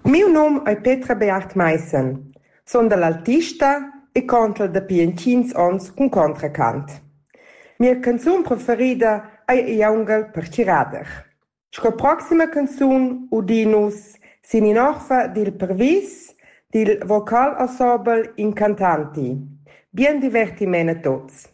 Mio nome è Petra Beat Meissen. Sono dall'Altista e canto da pientins ons con contracant. Mia canzone preferita è Jaungel per Cirader. Sco proxima canzone udinus sin in orfa dil pervis dil vocal ensemble Incantanti. Bien divertimento a tots.